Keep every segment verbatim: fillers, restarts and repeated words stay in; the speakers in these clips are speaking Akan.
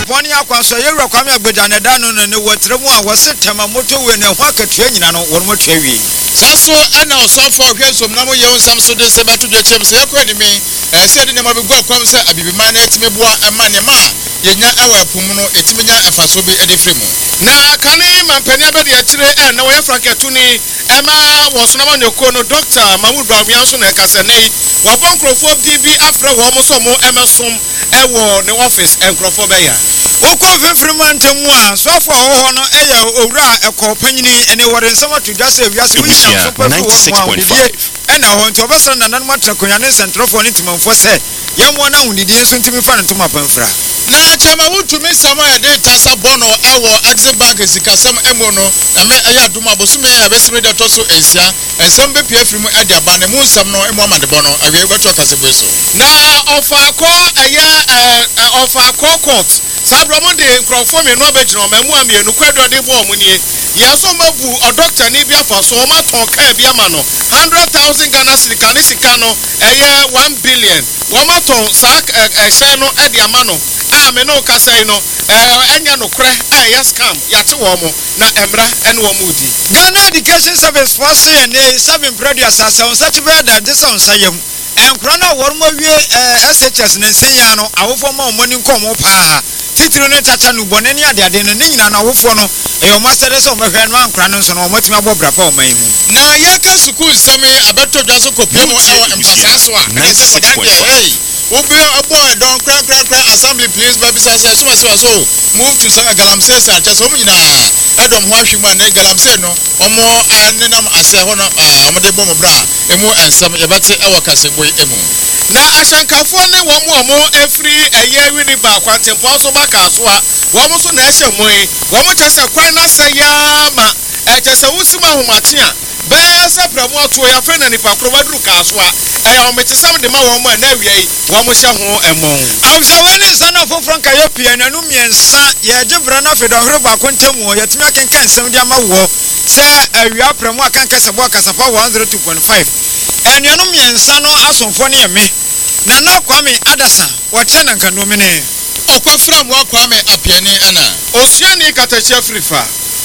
Pony Aquaso, you are coming up with an Adano and the water one was set time a motor when a walker train and one more cherry. Sasso and now so for years of Namo Yon Samson de Sabatu de Chips, you credit me, and said in the Mabigo comes a Bibiman, Timibua, and Manema, Yena, our Pumuno, Etimina, and Fasobi, Eddie Fremo. Now, Kanim and Penaba, the Achille, and Noah Francatuni, Emma was Naman Yokono, Doctor Mahmoud Brabianson, and Cassane, Wapon Crawford D B after almost more Emerson, Ewo, the office, and Crawford Bayer. Oko Freeman Temwa, so for Honor, Aya, Ora, a company, and they were in summer to just say, yes, we are ninety-six point five. And I want to have a son and not much a Koyanis and Trophonitimum for say, young one only the instant to be found to my penfra. Now, Chama would to miss some idea, Tassa Bono, our Axel Baggers, Casam Emono, and Ayaduma Bosume, a best reader Tosso Asia, and some B P F from Adia Banamu, some no Emma de Bono, I will talk as a vessel. Now, of our core, a year of our core court, Sabramode, Crawford, and Robert, no Memoami, and Quadro de Bomuni, Yasomabu, or Doctor Nibia for Soma, Tonka, Biamano, hundred thousand Ghana Sikanisicano, a year one billion, Womaton, Sack, a Shano, Ediamano. Ameno Casino, Anyano Cre, yes, come, Yatuomo, na Embra, and Womudi. Ghana Education Service for C N A, seven brothers are such a bad that this on Sayam, and Crona Wormovie, S H S Nesiano, our former morning come up. Titune Tachanu Bonenia, the Adenina, and our phone, your master is over Grandman Cranos and what my Bobra for me. Now, Yaka Suku, Sammy, Aberto Jaso Copiano, and Basaswa, ninety-six point five. Obi a boy don't cry cry cry assembly please baby say so so so move to say galamse say just so nyina edom ho ahwemu an galamse no omo nenam ase ho no omo de bom bra emu ensam yebate e wakaseboy emu na ashankafo ne wo mo omo efri eye wini ba kwantempo so maka so a wo mo so na ehye moyi wo mo chese kwan na say ya ma e chese wusima homate a besa pramu atu ya fe na nipa kro badru ka so a e o mete sam de ma wo mo na wiei wo mo hye ho emon awsa weni sana fo franka ye pia na nu miensa ye jebra na fe do hore ba kontemu ye timi akenkan sam de ma wo se awia pramu akanka se bo kasafa one oh two point five enu nu miensa no asonfo ne me na na kwame adasa wo che na nka no mene okofra mo kwame apiani ana osuani katachia frifa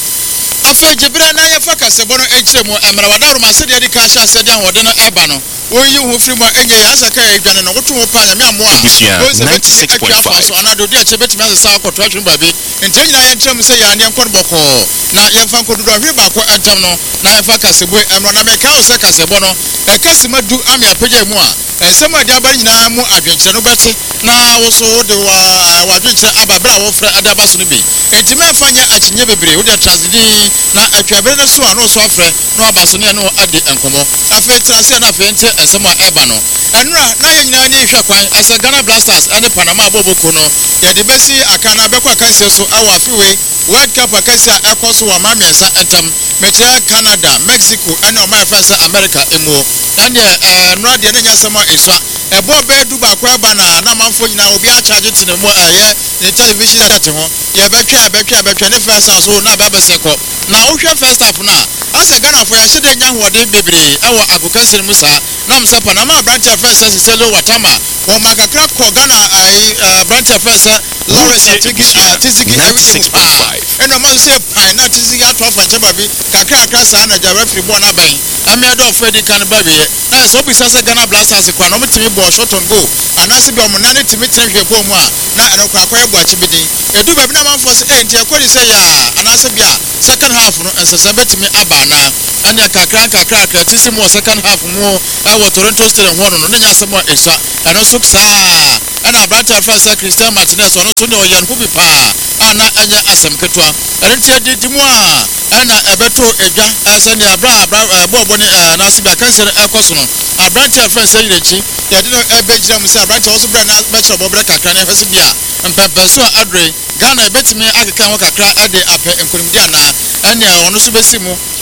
afa jibra na ye faka se bono enchire mo emra wadaro ma se de di ka sha se de ahode no eba no oyi hu firi mo enye ya saka e dwane no wotu ho pa nya me amoa ninety-six point five so anado de che betimi asesa akoto atwe babi enti nyina ye ntrem se ya ne nkon boko na ye fa nkodudo hwe ba ko antem no na ye faka se bo emra na me ka o se ka se bo no e kasi madu ami apagya mu a ensem ade aba nyina mu adwenkyere no bete na wo so de wa wa adwenkyere ababra wo fra ade aba so no bi enti me mfanya akinye bebre wo de transidi na atwabere no so ano so afre no aba so ne no ade enkomo afa trase na fa ente ensem a eba no enra na ye nyina ni hwe kwan asa Ghana Blasters ane Panama aboboko no ye de besi akana bekwa kanse so awa afiwe World Cup akasi a ekoso wa mamiensa entem mechira Canada Mexico ane o ma France America emu ane eh no de ne nyasema iswa ebo be du ba kwa ba na na manfo nyina obi a charge tine mo aye ne television that ho ye betwa betwa betwa ne first half so na ba be seko na wo hwe first half na asa Ghana fo ya hede nya hode bebre ewo akokanse musa na msa Panama branch first se selo watama wo makakra ko Ghana ai branch first Lawrence Atiki Atiki ninety-six point five eno man say pai na Atiki atwa fa nche babi kakra kakra sa na ja referee bo na ban amia do Freddy kan babi na so bi sase Ghana Blasters kwa no mtimi bo shot on goal anase bi omo na ne timi tire hwe bo mu a na eno kwa kwa egbo achibidi edu babi na man force eh nti ekodi say ya anase bi a second half no ensese betimi aba na anya kakra kakra kakra tisi mo second half mo awo Toronto Stadium ho no no nya asemo eswa eno so ksa ana branch first Christian Martinez ono so ne oyan ko bi pa ana anya asem ketwa enti adidi mu a ana ebeto edwa ase ne abra bobo ne anase bi akansere ekoso no a branch first yirechi ya de no ebegira mu se branch also bra na betra bobra kakra na efese bia mpempenso adre Ghana ebetimi akeka ho kakra ade ape enkonimdi ana ene ono so besi mu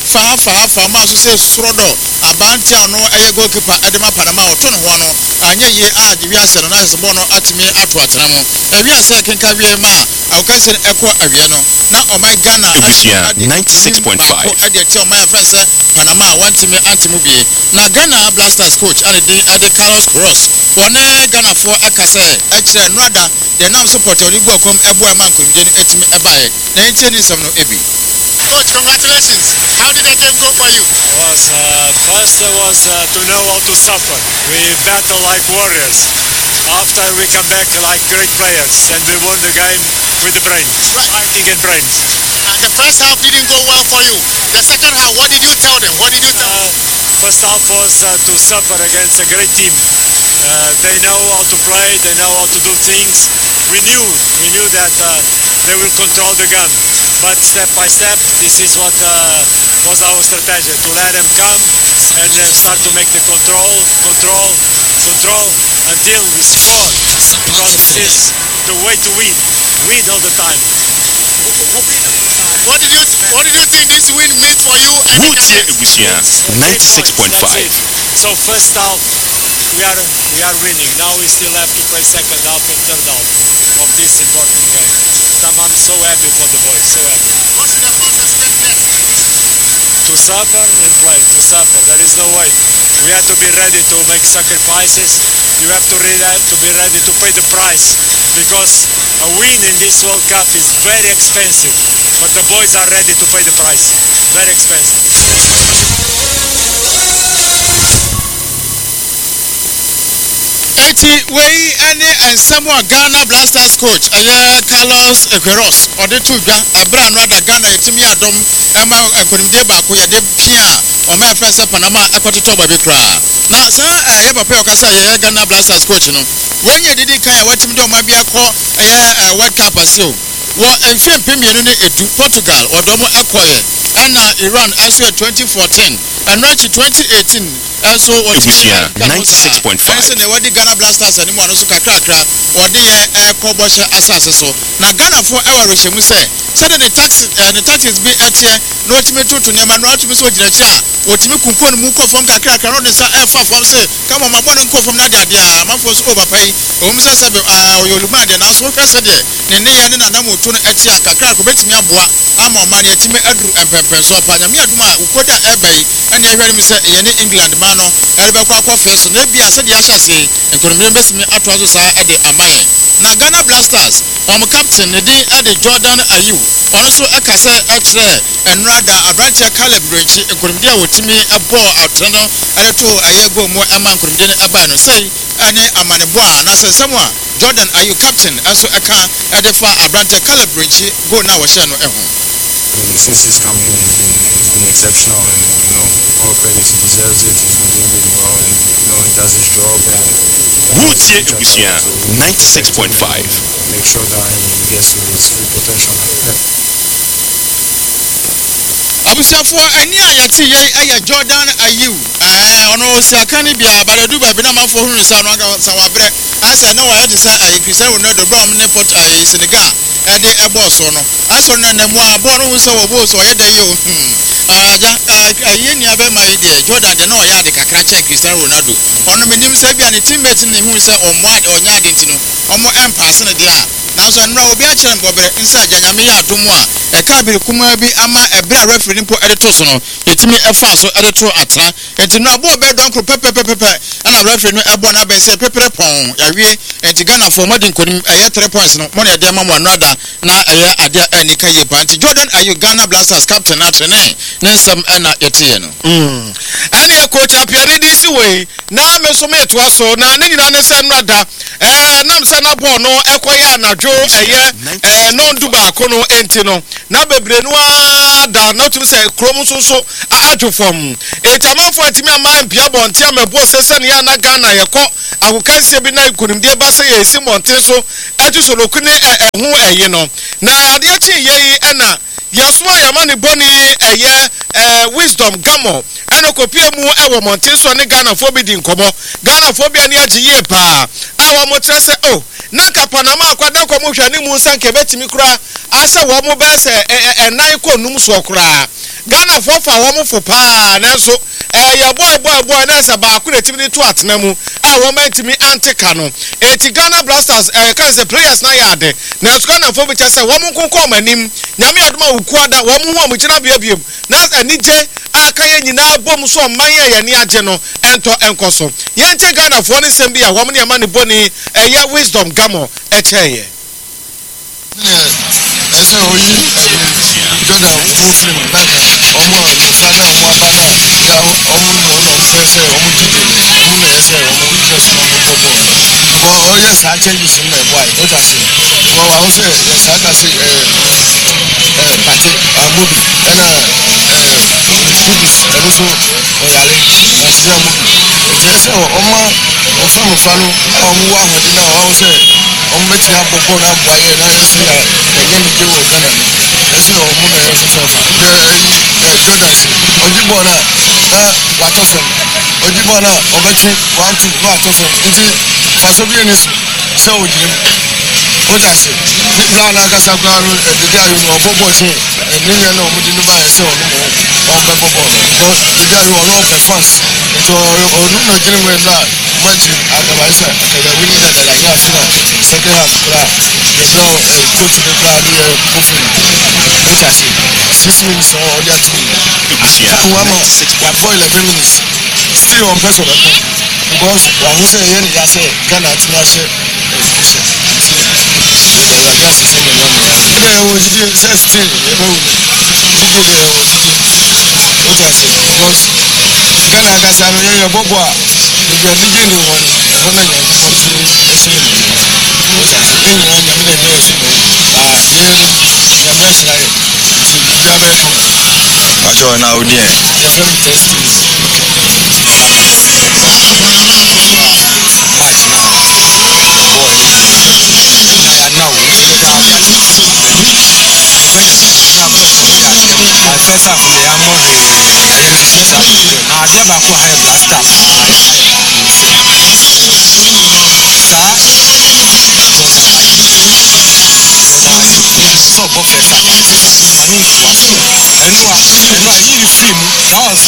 fa fa fa ma so say srodo abanti ano eye goalkeeper edema Panama oto no ho no anya ye a de wiase no na se bo no atimi ato atena mo e wiase kenka wie ma awkanse eko awie no na o my Ghana ninety-six point five e de ti o my friend say Panama wantimi antimi bi na Ghana Blasters coach and the the Carlos Ross one Ghana for ekase e kire nrada the nam support ori go kom ebo man komje ni etimi ebaye na entie ni sam no ebi. Coach, congratulations. How did that game go for you? It was, uh, first it was uh, to know how to suffer. We battle like warriors. After we come back like great players and we won the game with the brains, Right. fighting and brains. And the first half didn't go well for you. The second half, what did you tell them? What did you tell them? Uh, first half was uh, to suffer against a great team. Uh, they know how to play, they know how to do things. We knew, we knew that uh, they will control the game. But step by step, this is what uh, was our strategy, to let them come and uh, start to make the control, control, control until we score. Because this is the way to win. Win all the time. What did you What did you think this win means for you? And the Routier captains? Ebusia ninety-six point That's five. it. So first half we are we are winning. Now we still have to play second half and third half of this important game. But I'm, I'm so happy for the boys, so happy. What should the process step next? To suffer and play, to suffer. There is no way. We have to be ready to make sacrifices. You have to, re- to be ready to pay the price because a win in this World Cup is very expensive. But the boys are ready to pay the price. Very expensive. Eti wey any and Samoa Ghana Blasters coach aye Carlos Equeros ode to dwa abra no ada Ghana etimi adom ema akonimde ba ko ye de pia o ma friend say Panama ekototo ba bi kra na sa aye papa o kasa ye Ghana Blasters coach no wenye didi kan watimi de o ma bia ko aye World Cup asio wo enfie mpemienu ne edu Portugal odo mo ekoye ana Iran aso twenty fourteen and ranch twenty eighteen also what ninety-six point five. I ne wadi Ghana Blasters ani mo anu so kakra kakra wodi e koboshe asase so na Ghana for ewa rohemu se se de taxes ne taxes bi etie no otime tutu ne ma no otime so girachi a otime kunkon mu ko fom kakra kakra no de sa e fa fom se kama ma bon ko fom na de ade a ma fo so papa yi o mu se se be oyoluma de na so hwese de ne ne ya ne na na moto no etie a kakra ko betimi aboa ama ma ne etime aduru empempen so pa nya me aduma ukoda ebai ene ehwere mi se ye ne England ma no elbe kwa kwa feso na bia se de ahase enkonomire besimi ato so sa ade amaye na Ghana Blasters om captain ne din ade Jordan Ayew ono so ekase etre enrada abrantia Caleb Brenchi enkonomire a wotimi ebo atreno ade to ayego mo ema enkonomire ne eba no sei ene amanebo a na se Samoa Jordan Ayew captain aso eka ade fa abrantia Caleb Brenchi go na wo hye no eho. Since he's come here, he's been, he's been exceptional, and you know, all credit, he deserves it. He's been doing really well, and you know, he does his job. And Routier Ebusia ninety-six point five. Make sure that he gets to his full potential. Abusiafo ani ayati ye eye Jordan Ayew eh ono siakani bia baredu ba bi na manfo hunu sa no anga sa wabre asa na wa de sa ayi Cristiano Ronaldo bra am ne port ayi Senegal e de e boss no aso na na mu abo no so wo boss o ye de yo aja ayi ni abe mai de Jordan de na o ya de kakra che Cristiano Ronaldo ono menim sa bia ne teammate ne hu se o mo ade onya de ntino omo empass ne de a na so nra obi a kire mbobere nsa aganyame ya adomu a e ka bere kuma bi ama ebra referee po edito so no yetimi efa so edito atra enti no abo be don kro pepe pepe ana referee no ebo na ben se pepere pon yawie enti Ghana for modern konim eye three points no mo na de mamu anada na eye ade ani ka ye panti Jordan Ayew Ghana Blasters captain atrene ne nsam na yete no mm ani coach apiani di si we na me so me to so na ne nyina ne se nada eh nam se na ball no ekoya anadwo eye eh no nduba akono enti no na bebre no ada na tum se krom so so adwo fom etamanfo atimi ama bia bonte amebo sese ne ya na Ghana yeko akokanse bi na ikonimde ba se ye esi monte so atu so lokune ehu eye no na ade achi ye ena yeso yamani boni eye eh wisdom gamo eno kopie mu ewo monte so ne Ghana fo bi di nkomo Ghana fo bi ani agiye pa awo mo trese oh na ka Panama akwada ko mo hwani mu nsan ke betimi kura asa wo mo be se enan ko num so kura Ghana for fa wo mo fo pa na so eh ya boy boy boy na se ba ku retimi to atena mu a wo mantimi antika no eti Ghana Blasters eh kan se players na ya de na so Ghana for be che se wo mo konko manim nyame adoma ukuada wo mo ho mo kira bia bia na anije aka ye nyina bom so man ye ye ni age no ento enkoso ye nche Ghana for ne sem bia wo mo ne ma ne boni eh ya wisdom gamo e cheye ese oyi joda muslim naka omo yefana omo abana ya omo no no ese omo jide omo na ese omo just omo bobo bo oye sa changes in my boy o ta se wo wa o se ya sa ka se eh eh pati amubi ena eh kudus ebuso oyale na se amubi ese omo o fa mo fa no omo wa ho na o se omo beti na bobo na boye na ese ya enye mi je wo Ghana ese omo na ese so fa de eh Jordan se ojibo na na wa to fem ojibo na obeti one two no to fem nti faso bi ni se ojim o ta se ni bla na ka sa bla no de dia yo no bobo se ni nya na omo di no ba ese onu mo on be bobo because de dia yo no performance to onu no jini we na maji agabaisa akada wini da da ya fina second half bra de no coach de bla ni kofin o ta se six minutes or dia two one one for eleven minutes still on person because wa hu se yen ya se Ghana tuna se ya ya se se no no e wo jide se still e ba wo jide de wo jide o ta se because Ghana ga sa no ye bobo a de jide ni won won na ya ko ti ese ni o ta se e ni anya me de ese no ah ye ya me sra ye ti ya me ko ajo na odi e ya fe mi test match now boy I now now ya na go I first half me am more first half na ade ba ko high Blasters so bo first half mani ko enu a enu a yi film that was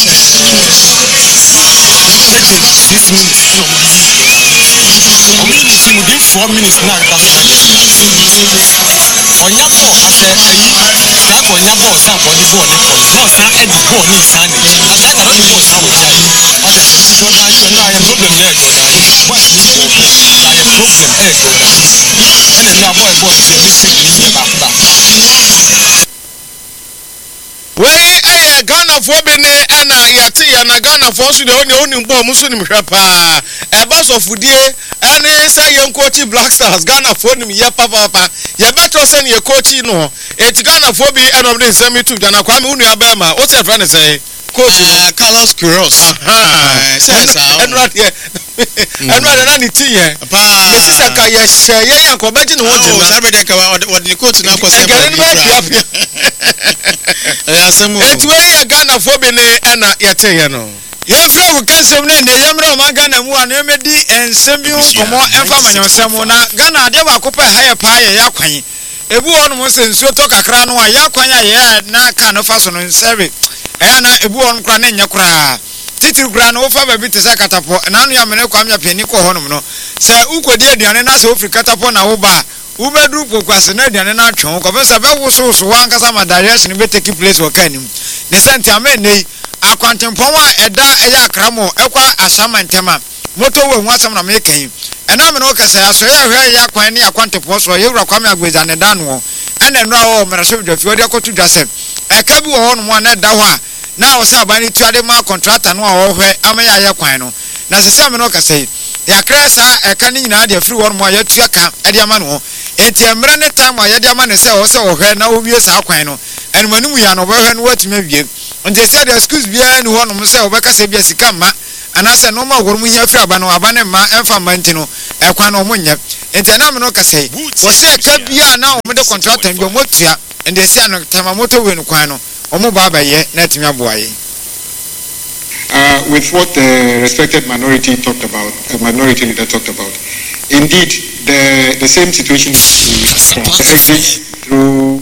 taking six minutes no only team give four minutes now that onya ball as a striker onya ball sa body ball ni pot no sa head ball ni sane na that na ball sa wo ya oda so na you na ya problem here go na boy ni so na ya problem here go na ene na boy boy ti mistake ni ba ba we eh Ghana for be ne ana yate ya na Ghana for so de oni oni mbo muso nim hwe pa e ba so fudie ene say yen coach Blasters Ghana for nim ye papa papa ye better say ne coach no et Ghana for be end of the semi two Ghana kwa me unu abema o say friend say coach uh, Carlos Queiroz uh say and right here and right na ni ti ye pa me say ka ye share ye yan ko beji no wo je na sabe de ka wa de coach na ko say ya semu et we ye Ghana for be ne na yate ye no yefra wo kansem ne ne yemra ma Ghana mu anu emedi ensem bi nkomo emfa manyosem na Ghana ade ba ko pa haye pa ye yakwan ebu wonu mo se nsuo to kakra no a yakwan a ye na ka no fa so no nsebe eh na ebu wonu kra ne nyakra titiri kra no fa ba bi te se katapo na anu ya mene kwa mya pani ko honum no se ukodi aduane na se ofri katapo na wo ba ubedu pokwase na aduane na atwe ko fe be wo so so wan kasa ma direction be take place wo kanim ne senti amenei akwantempon a eda eya akramo ekwa asamantema moto we hu asam na me kan ena me no kasa ya so ya hwe ya kwan ne akwantempon so ye wura kwame agbeza ne da no ena no a o mera so dwafi odi akotu dwasem eka bi wo ho no na da ho a na o sa bani tuade ma contractor no a wo hwe amaya ya kwan no na sese me no kasa ya kresa eka ni nyina de free wo no ya tu aka ade ama no enti emre ne time a ye de ama ne se wo se wo hwe na wo wie sa kwan no enu manum ya no wo hwe no watime wie nje se the schools bia ni ho no se obeka se bia sika ma anase no ma horum hia fi aba no aba ne ma emfa manti no ekwa no munye enti na me no ka se wo se ka bia na o me de contractor bi o motua nje se ano tama moto we no kwan no o mo ba ba ye na timi aboaye uh with what the respected minority talked about a minority leader talked about indeed the the same situation is exit through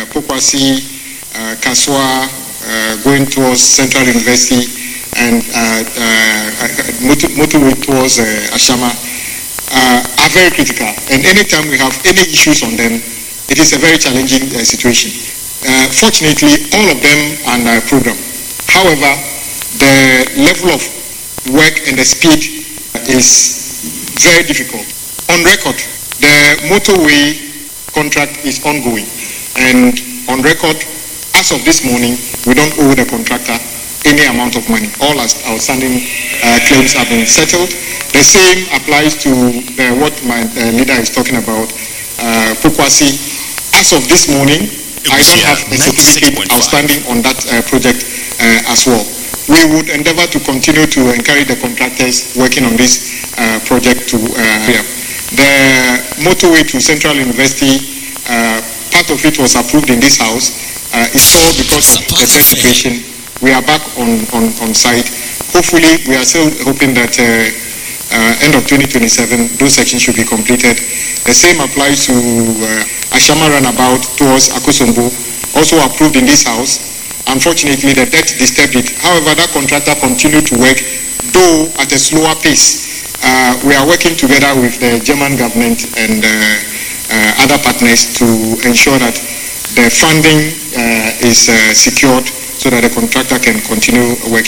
uh, Pokwasi, uh, Kaswa, uh, going towards Central University, and uh, uh, motor, motorway towards uh, Ashama, uh, are very critical. And anytime we have any issues on them, it is a very challenging uh, situation. Uh, fortunately, all of them are in our program. However, the level of work and the speed is very difficult. On record, the motorway contract is ongoing, and on record, as of this morning, we don't owe the contractor any amount of money. All outstanding uh, claims have been settled. The same applies to uh, what my uh, leader is talking about, uh, Pokwasi. As of this morning, I don't have a certificate outstanding on that uh, project uh, as well. We would endeavor to continue to encourage the contractors working on this uh, project to uh, the motorway to Central University. Uh, part of it was approved in this house. Uh, it's all because of the current situation. We are back on, on, on site. Hopefully, we are still hoping that uh, uh, end of twenty twenty-seven, those sections should be completed. The same applies to uh, Ashama Runabout towards Akosombo, also approved in this house. Unfortunately, the debt disturbed it. However, that contractor continued to work, though at a slower pace. Uh, we are working together with the German government and uh, uh, other partners to ensure that the funding uh, is uh, secured so that the contractor can continue working.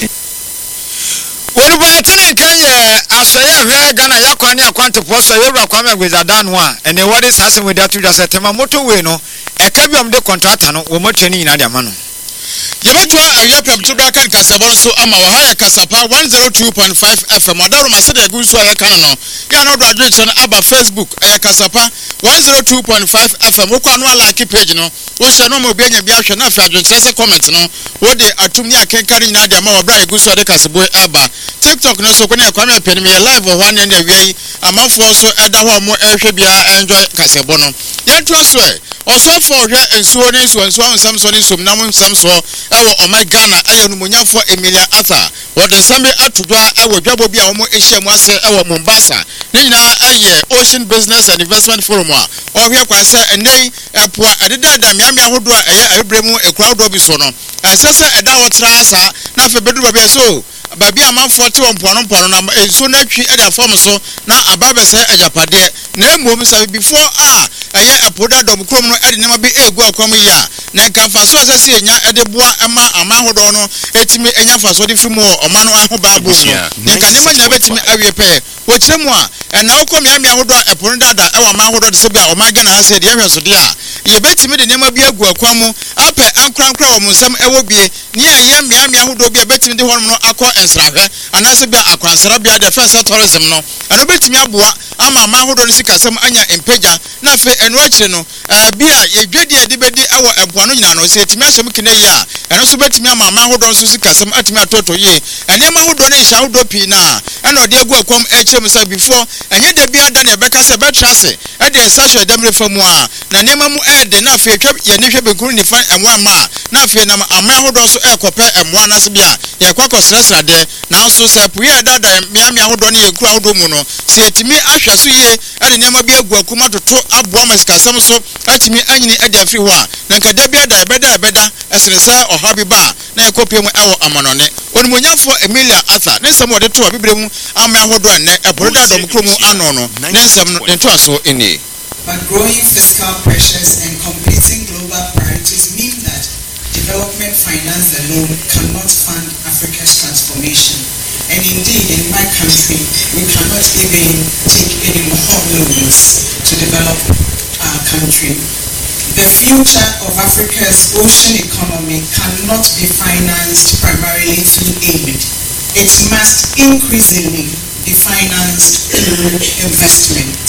When we are telling Kenya, as I have Ghana, Yakwani, Quantipo, so you are coming with a Danwa, and what is happening with that? You just said, Tamamoto, we know a cabium de contractor, no, or more training in Adamano. Yabetwa ayepem to braka kasabon so ama wa haya kasapa one oh two point five F M adaru masede egu so ya kan no ya no graduation aba Facebook aya kasapa one oh two point five F M okwa no like page no wo hye no mo bi anya bi ahwe na afi adwenkyerese comment no wo de atum ni akenkare nyina de ama wa bra egu so de kasebo aba TikTok no so ko ne kwame pen me live of one and away amanfo so eda ho mo ehwe bia enjoy kasebo no yentu aso e oso for hwe ensuo ne ensuo ensuo nsam so ne som na mo nsam so ewo omai Ghana ayo numonyafo Emilia Arthur wode sambe atudwa ewo dwabo bia omo ehia mu ase ewo Mombasa ne nyina eye Ocean Business and Investment Forum a ohwe kwanse enen epoa ededa da miamia hodo a eye abremu ekura hodo bi so no ensese eda wotra asa na fe bedu babia so babi amanfo te wonpono mpono na enso na twi eda form so na ababese ajapade na emom sa before a eye epoda dom krom no ede nema bi egu akwam ya na nkafa so asese enya ede boa ema amahodo no etimi enya fa so de fi mu o mano ahoba bo no nka nema nya betimi awie pe wo kire mu a na okom ya mi ahodo epono dada e wa amahodo de se bia o maga na ase de ehwe so de a ye betimi de nema bi egu akwam ape ankrankra wo musam ewo bie ni eye mia mia ahodo bia betimi de hono no akọ ensrahwe anase bia akwansara bia de first tourism no eno betimi aboa ama amahodo no sikasam anya empeja na fe eno akire no bia ye dwedi ade bedi ewo empoano nyina no se etimi asem kene yi a eno so betimi ama amahodo so sikasam atimi atoto ye ene amahodo ne hya ahodo pi na eno de agu akwam akire msa before enye de bia da ne beka se betrase e de sasho demre famu a na nema mu e de na fe twab ye ne hwe benkuru ni fa enwa ma na fe na amahodo so e kope emwa na se bia ye kwakọ stressra de na so se puye da da miamia ahodo ne ye kura ahodo mu no se etimi ahwa so ye ene nema bi agu akuma toto aboa masikasam so atimi anyini e de afri ho a na nka da bia da ebeda ebeda esene sa oha bi ba na ye kopie mu ewo amanone onimonyafo Emilia Arthur ne nsam wode to abibremu ama ahodo ene eboda dom kromu ano no ne nsam no ne to aso eni. But growing fiscal pressures and competing global priorities mean that development finance alone cannot fund Africa's transformation. And indeed, in my country, we cannot even take any more loans to develop our country. The future of Africa's ocean economy cannot be financed primarily through aid. It must increasingly be financed through investment.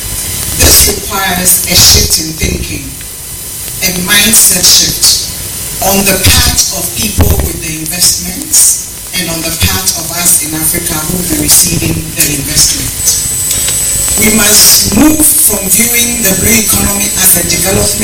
This requires a shift in thinking, a mindset shift on the part of people with the investments and on the part of us in Africa who will be receiving the investment. We must move from viewing the blue economy as a development